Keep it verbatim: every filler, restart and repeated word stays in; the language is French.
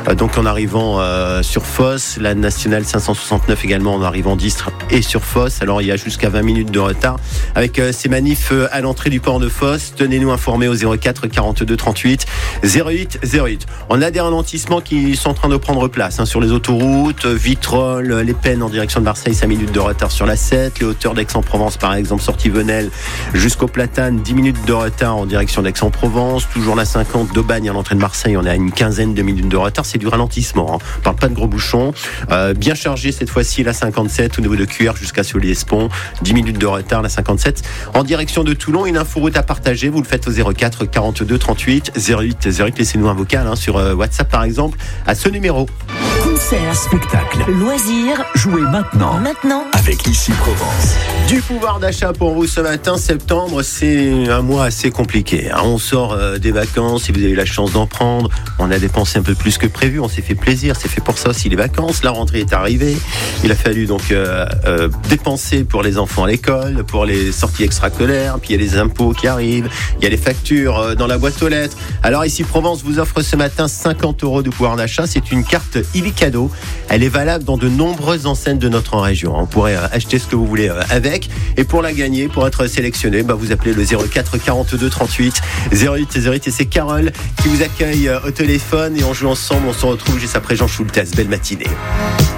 Euh, donc en arrivant euh, sur Fos, la nationale cinq cent soixante-neuf également en arrivant d'Istres et sur Fos. Alors il y a jusqu'à vingt minutes de retard avec euh, ces manifs euh, à l'entrée du port de Fos. Tenez-nous informés au zéro quatre quarante-deux trente-huit zéro huit zéro huit. On a des ralentissements qui sont en train de prendre place hein, sur les autoroutes, Vitrolles, Les Pennes en direction de Marseille, cinq minutes de retard sur la sept, les hauteurs d'Aix-en-Provence par exemple, sortie Venelle jusqu'au Platane, dix minutes de retard en direction d'Aix-en-Provence, toujours la cinquante d'Aubagne à l'entrée de Marseille, on est à une quinzaine de minutes de retard, c'est du ralentissement, hein. On parle pas de gros bouchons, euh, bien chargé cette fois-ci la cinquante-sept au niveau de Q R jusqu'à Solier-Espont, dix minutes de retard la cinquante-sept en direction de Toulon, une inforoute à partager, vous le faites au zéro quatre quarante-deux trente-huit zéro huit zéro huit, laissez-nous un vocal hein, sur euh, WhatsApp par exemple à ce numéro. Concert, spectacle, loisirs, jouez maintenant, maintenant avec Ici Provence. Du pouvoir d'achat pour vous ce matin. Septembre, c'est un mois assez compliqué. On sort euh, des vacances, si vous avez la chance d'en prendre. On a dépensé un peu plus que prévu, on s'est fait plaisir, c'est fait pour ça aussi les vacances. La rentrée est arrivée. Il a fallu donc euh, euh, dépenser pour les enfants à l'école, pour les sorties extrascolaires, puis il y a les impôts qui arrivent, il y a les factures euh, dans la boîte aux lettres. Alors ici Provence vous offre ce matin cinquante euros de pouvoir d'achat. C'est une carte Illicadeau. Elle est valable dans de nombreuses enseignes de notre région. On pourrait euh, acheter ce que vous voulez euh, avec. Et pour la gagner, pour être sélectionné, bah vous appelez le zéro quatre quarante-deux trente-huit zéro huit zéro huit et c'est Carole qui vous accueille euh, au téléphone et on joue ensemble. On se retrouve juste après Jean Schultes. Belle matinée.